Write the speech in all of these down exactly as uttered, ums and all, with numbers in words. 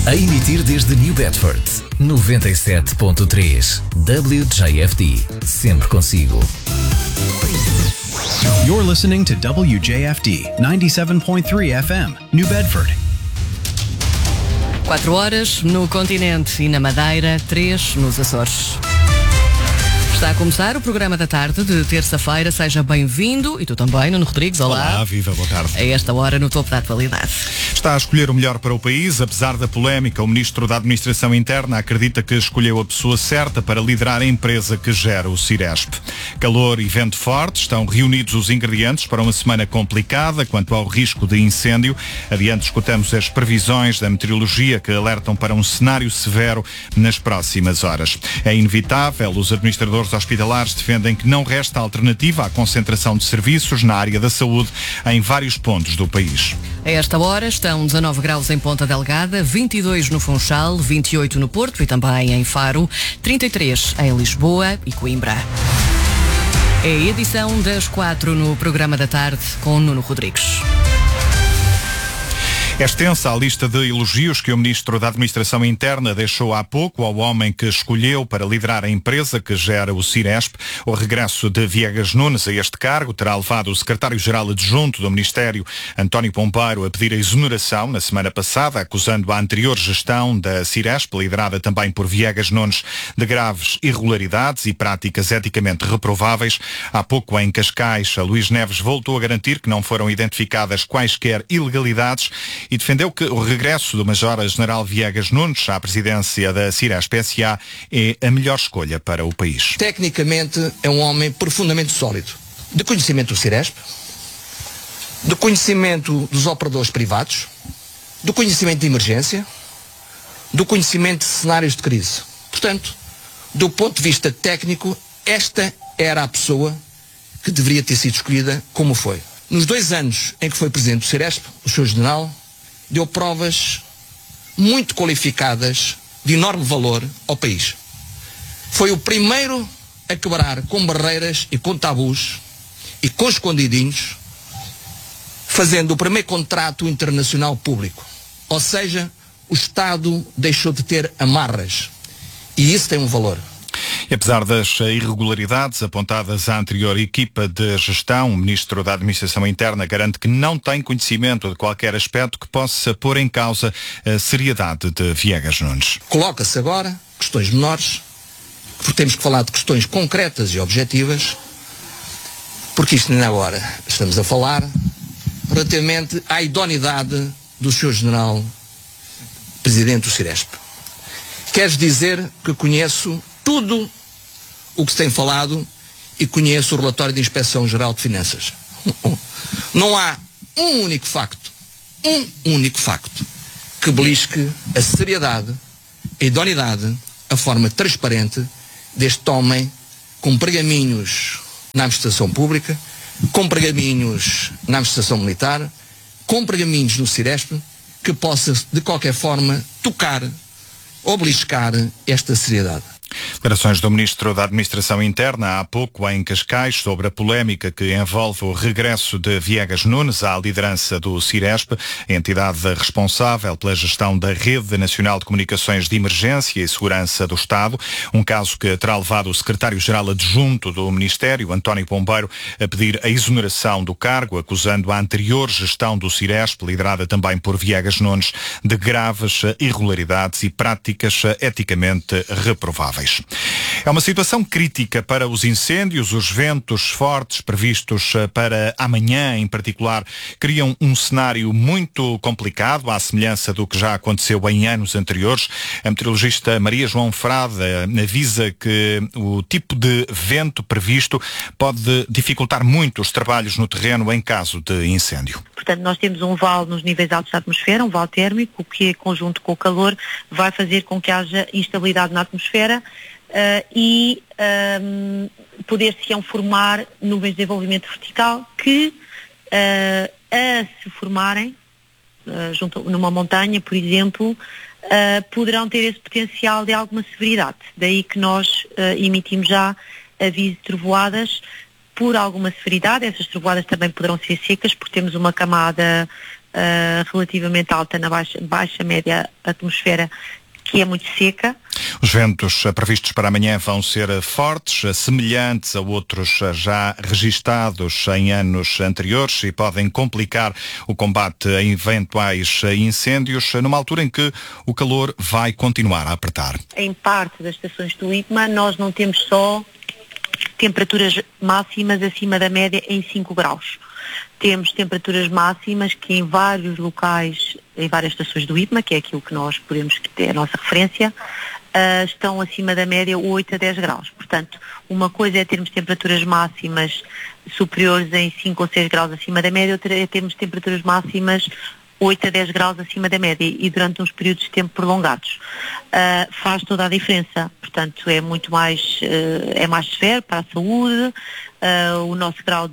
A emitir desde New Bedford, noventa e sete ponto três. W J F D. Sempre consigo. You're listening to W J F D ninety-seven point three F M, New Bedford. Quatro horas no continente e na Madeira, três nos Açores. Está a começar o programa da tarde de terça-feira. Seja bem-vindo. E tu também, Nuno Rodrigues. Olá. Olá, viva, boa tarde. A esta hora, no topo da atualidade. Está a escolher o melhor para o país. Apesar da polémica, o Ministro da Administração Interna acredita que escolheu a pessoa certa para liderar a empresa que gera o Ciresp. Calor e vento forte. Estão reunidos os ingredientes para uma semana complicada quanto ao risco de incêndio. Adiante escutamos as previsões da meteorologia que alertam para um cenário severo nas próximas horas. É inevitável. Os administradores hospitalares defendem que não resta alternativa à concentração de serviços na área da saúde em vários pontos do país. A esta hora estão dezanove graus em Ponta Delgada, vinte e dois no Funchal, vinte e oito no Porto e também em Faro, trinta e três em Lisboa e Coimbra. É a edição das quatro no programa da tarde com Nuno Rodrigues. É extensa a lista de elogios que o Ministro da Administração Interna deixou há pouco ao homem que escolheu para liderar a empresa que gera o Ciresp. O regresso de Viegas Nunes a este cargo terá levado o Secretário-Geral Adjunto do Ministério, António Pombeiro, a pedir a exoneração na semana passada, acusando a anterior gestão da Ciresp, liderada também por Viegas Nunes, de graves irregularidades e práticas eticamente reprováveis. Há pouco, em Cascais, a Luís Neves voltou a garantir que não foram identificadas quaisquer ilegalidades e defendeu que o regresso do Major-General Viegas Nunes à presidência da Ciresp S A é a melhor escolha para o país. Tecnicamente é um homem profundamente sólido, de conhecimento do Ciresp, de conhecimento dos operadores privados, do conhecimento de emergência, do conhecimento de cenários de crise. Portanto, do ponto de vista técnico, esta era a pessoa que deveria ter sido escolhida como foi. Nos dois anos em que foi presidente do Ciresp, o senhor General deu provas muito qualificadas de enorme valor ao país. Foi o primeiro a quebrar com barreiras e com tabus e com escondidinhos, fazendo o primeiro contrato internacional público. Ou seja, o Estado deixou de ter amarras. E isso tem um valor. E apesar das irregularidades apontadas à anterior equipa de gestão, o Ministro da Administração Interna garante que não tem conhecimento de qualquer aspecto que possa pôr em causa a seriedade de Viegas Nunes. Coloca-se agora questões menores, porque temos que falar de questões concretas e objetivas, porque isto nem agora estamos a falar relativamente à idoneidade do senhor General Presidente do Ciresp. Queres dizer que conheço tudo o que se tem falado e conheço o relatório de Inspeção-Geral de Finanças. Não há um único facto, um único facto, que belisque a seriedade, a idoneidade, a forma transparente deste homem com pergaminhos na administração pública, com pergaminhos na administração militar, com pergaminhos no Ciresp, que possa, de qualquer forma, tocar ou beliscar esta seriedade. Declarações do Ministro da Administração Interna há pouco em Cascais sobre a polémica que envolve o regresso de Viegas Nunes à liderança do Ciresp, a entidade responsável pela gestão da Rede Nacional de Comunicações de Emergência e Segurança do Estado, um caso que terá levado o Secretário-Geral Adjunto do Ministério, António Pombeiro, a pedir a exoneração do cargo, acusando a anterior gestão do Ciresp, liderada também por Viegas Nunes, de graves irregularidades e práticas eticamente reprováveis. É uma situação crítica para os incêndios. Os ventos fortes previstos para amanhã, em particular, criam um cenário muito complicado, à semelhança do que já aconteceu em anos anteriores. A meteorologista Maria João Frade avisa que o tipo de vento previsto pode dificultar muito os trabalhos no terreno em caso de incêndio. Portanto, nós temos um vale nos níveis altos da atmosfera, um vale térmico, que, conjunto com o calor, vai fazer com que haja instabilidade na atmosfera uh, e um, poder-se-ão formar nuvens de desenvolvimento vertical que, uh, a se formarem, uh, junto numa montanha, por exemplo, uh, poderão ter esse potencial de alguma severidade. Daí que nós uh, emitimos já aviso de trovoadas por alguma severidade. Essas trovoadas também poderão ser secas, porque temos uma camada uh, relativamente alta na baixa, baixa média atmosfera, que é muito seca. Os ventos previstos para amanhã vão ser fortes, semelhantes a outros já registados em anos anteriores e podem complicar o combate a eventuais incêndios, numa altura em que o calor vai continuar a apertar. Em parte das estações do I P M A, nós não temos só temperaturas máximas acima da média em cinco graus. Temos temperaturas máximas que em vários locais, em várias estações do I P M A, que é aquilo que nós podemos ter a nossa referência, uh, estão acima da média oito a dez graus. Portanto, uma coisa é termos temperaturas máximas superiores em cinco ou seis graus acima da média, outra é termos temperaturas máximas oito a dez graus acima da média e durante uns períodos de tempo prolongados. Uh, faz toda a diferença. Portanto, é muito mais, uh, é mais severo para a saúde, uh, o nosso grau de,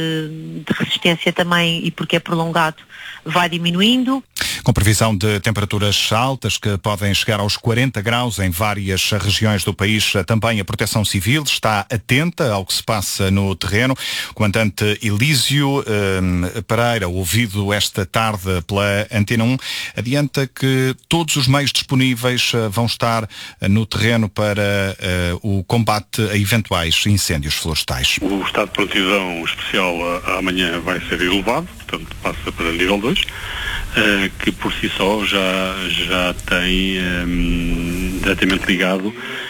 de resistência também, e porque é prolongado, vai diminuindo. Com previsão de temperaturas altas que podem chegar aos quarenta graus em várias regiões do país, também a Proteção Civil está atenta ao que se passa no terreno. O comandante Elísio eh, Pereira, ouvido esta tarde pela Antena um, adianta que todos os meios disponíveis eh, vão estar eh, no terreno para eh, o combate a eventuais incêndios florestais. O estado de prontidão especial a, amanhã vai ser elevado, portanto passa para nível dois. Uh, que por si só já, já tem um, diretamente ligado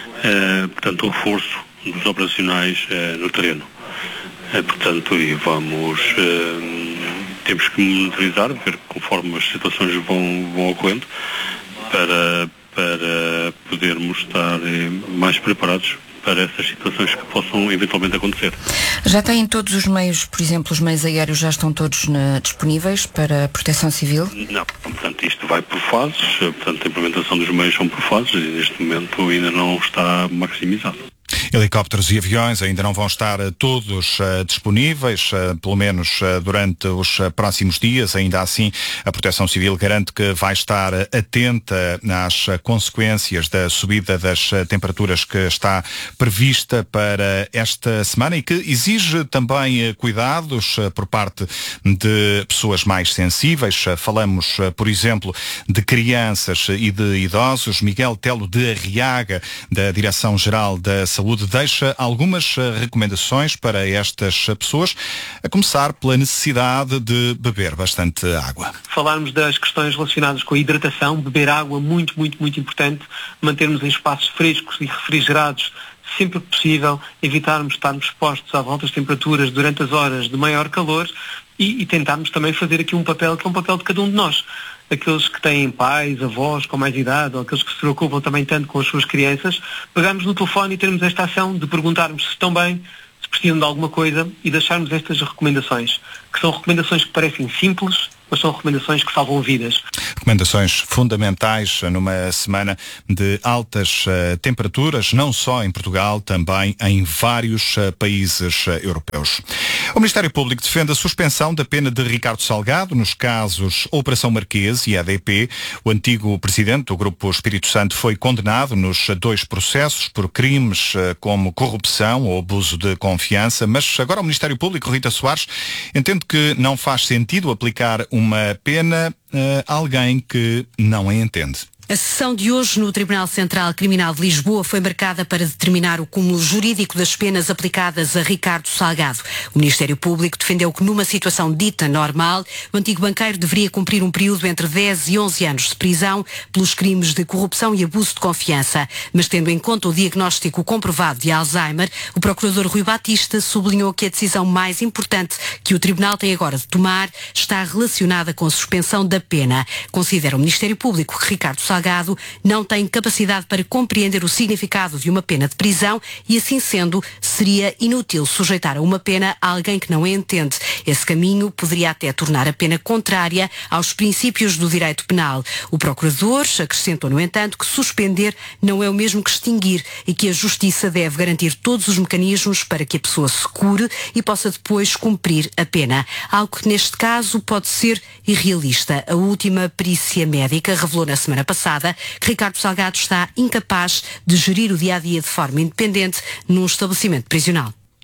uh, portanto, o reforço dos operacionais uh, no terreno. Uh, portanto, e vamos, uh, temos que monitorizar, ver conforme as situações vão, vão ocorrendo, para, para podermos estar uh, mais preparados para essas situações que possam eventualmente acontecer. Já têm todos os meios, por exemplo, os meios aéreos já estão todos na, disponíveis para a Proteção Civil? Não, portanto isto vai por fases, portanto a implementação dos meios são por fases e neste momento ainda não está maximizado. Helicópteros e aviões ainda não vão estar todos uh, disponíveis, uh, pelo menos uh, durante os uh, próximos dias. Ainda assim, a Proteção Civil garante que vai estar atenta às uh, consequências da subida das uh, temperaturas que está prevista para esta semana e que exige também uh, cuidados uh, por parte de pessoas mais sensíveis. Uh, falamos, uh, por exemplo, de crianças e de idosos. Miguel Telo de Arriaga, da Direção-Geral da Saúde, deixa algumas uh, recomendações para estas uh, pessoas, a começar pela necessidade de beber bastante água. Falarmos das questões relacionadas com a hidratação, beber água, muito, muito, muito importante, mantermos em espaços frescos e refrigerados sempre que possível, evitarmos estarmos expostos a altas temperaturas durante as horas de maior calor e, e tentarmos também fazer aqui um papel que é um papel de cada um de nós. Aqueles que têm pais, avós com mais idade, ou aqueles que se preocupam também tanto com as suas crianças, pegarmos no telefone e termos esta ação de perguntarmos se estão bem, se precisam de alguma coisa e deixarmos estas recomendações, que são recomendações que parecem simples, mas são recomendações que salvam vidas. Recomendações fundamentais numa semana de altas uh, temperaturas, não só em Portugal, também em vários uh, países uh, europeus. O Ministério Público defende a suspensão da pena de Ricardo Salgado nos casos Operação Marquês e A D P. O antigo presidente do Grupo Espírito Santo foi condenado nos dois processos por crimes uh, como corrupção ou abuso de confiança, mas agora o Ministério Público, Rita Soares, entende que não faz sentido aplicar uma pena a alguém que não a entende. A sessão de hoje no Tribunal Central Criminal de Lisboa foi marcada para determinar o cúmulo jurídico das penas aplicadas a Ricardo Salgado. O Ministério Público defendeu que numa situação dita normal, o antigo banqueiro deveria cumprir um período entre dez e onze anos de prisão pelos crimes de corrupção e abuso de confiança. Mas tendo em conta o diagnóstico comprovado de Alzheimer, o procurador Rui Batista sublinhou que a decisão mais importante que o Tribunal tem agora de tomar está relacionada com a suspensão da pena. Considera o Ministério Público que Ricardo Salgado Salgado não tem capacidade para compreender o significado de uma pena de prisão e, assim sendo, seria inútil sujeitar a uma pena a alguém que não a entende. Esse caminho poderia até tornar a pena contrária aos princípios do direito penal. O procurador acrescentou, no entanto, que suspender não é o mesmo que extinguir e que a Justiça deve garantir todos os mecanismos para que a pessoa se cure e possa depois cumprir a pena. Algo que neste caso pode ser irrealista. A última perícia médica revelou na semana passada que Ricardo Salgado está incapaz de gerir o dia-a-dia de forma independente num estabelecimento prisional.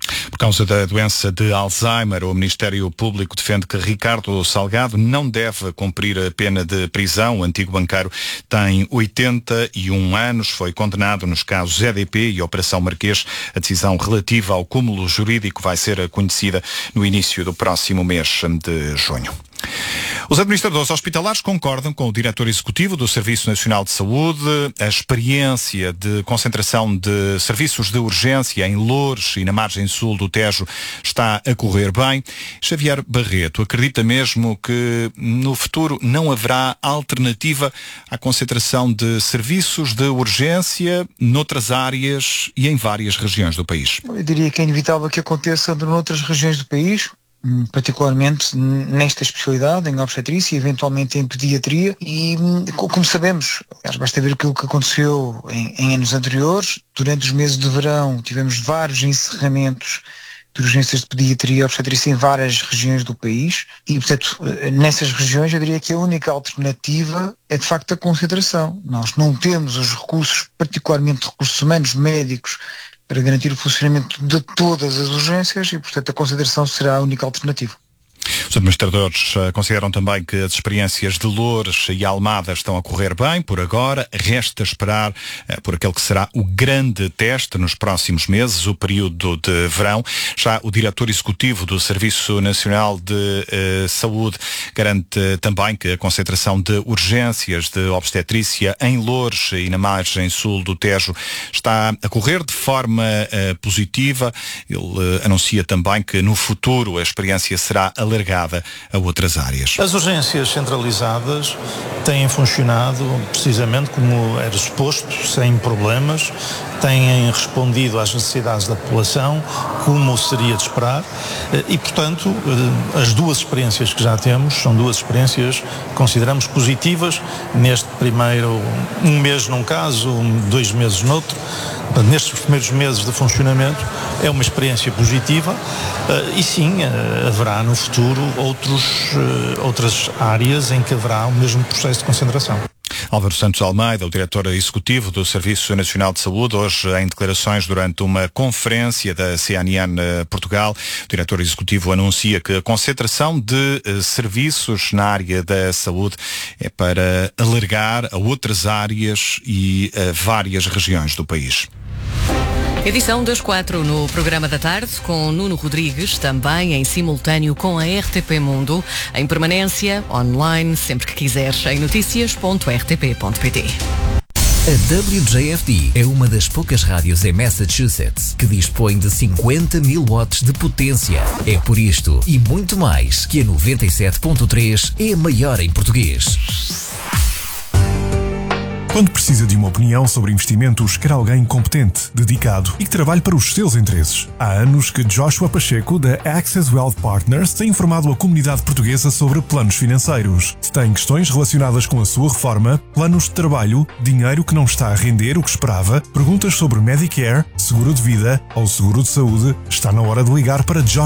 Por causa da doença de Alzheimer, o Ministério Público defende que Ricardo Salgado não deve cumprir a pena de prisão. O antigo banqueiro tem oitenta e um anos, foi condenado nos casos E D P e Operação Marquês. A decisão relativa ao cúmulo jurídico vai ser conhecida no início do próximo mês de junho. Os administradores hospitalares concordam com o diretor executivo do Serviço Nacional de Saúde. A experiência de concentração de serviços de urgência em Loures e na margem sul do Tejo está a correr bem. Xavier Barreto acredita mesmo que no futuro não haverá alternativa à concentração de serviços de urgência noutras áreas e em várias regiões do país. Eu diria que é inevitável que aconteça noutras regiões do país, particularmente nesta especialidade, em obstetrícia e eventualmente em pediatria, e como sabemos, basta ver aquilo que aconteceu em, em anos anteriores. Durante os meses de verão tivemos vários encerramentos de urgências de pediatria e obstetrícia em várias regiões do país e, portanto, nessas regiões eu diria que a única alternativa é de facto a concentração. Nós não temos os recursos, particularmente recursos humanos, médicos, para garantir o funcionamento de todas as urgências e, portanto, a concentração será a única alternativa. Os administradores uh, consideram também que as experiências de Loures e Almada estão a correr bem por agora. Resta esperar uh, por aquele que será o grande teste nos próximos meses, o período de verão. Já o diretor executivo do Serviço Nacional de uh, Saúde garante uh, também que a concentração de urgências de obstetrícia em Loures e na margem sul do Tejo está a correr de forma uh, positiva. Ele uh, anuncia também que no futuro a experiência será alargada a outras áreas. As urgências centralizadas têm funcionado precisamente como era suposto, sem problemas, têm respondido às necessidades da população, como seria de esperar, e, portanto, as duas experiências que já temos são duas experiências que consideramos positivas neste primeiro, um mês num caso, dois meses noutro. Nestes primeiros meses de funcionamento é uma experiência positiva e sim, haverá no futuro outros, outras áreas em que haverá o mesmo processo de concentração. Álvaro Santos Almeida, o diretor executivo do Serviço Nacional de Saúde, hoje em declarações durante uma conferência da C N N Portugal, o diretor executivo anuncia que a concentração de uh, serviços na área da saúde é para alargar a outras áreas e a várias regiões do país. Edição das quatro no programa da tarde, com Nuno Rodrigues, também em simultâneo com a R T P Mundo, em permanência, online, sempre que quiseres, em notícias ponto r t p ponto p t. A W J F D é uma das poucas rádios em Massachusetts que dispõe de cinquenta mil watts de potência. É por isto e muito mais que a noventa e sete ponto três é a maior em português. Quando precisa de uma opinião sobre investimentos, quer alguém competente, dedicado e que trabalhe para os seus interesses. Há anos que Joshua Pacheco, da Access Wealth Partners, tem informado a comunidade portuguesa sobre planos financeiros. Se tem questões relacionadas com a sua reforma, planos de trabalho, dinheiro que não está a render o que esperava, perguntas sobre Medicare, seguro de vida ou seguro de saúde, está na hora de ligar para Joshua